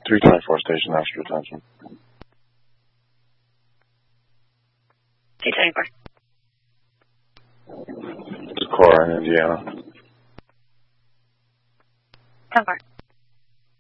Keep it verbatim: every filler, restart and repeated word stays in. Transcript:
three twenty-four station after attention. three twenty-four. Cora in Indiana. ten four.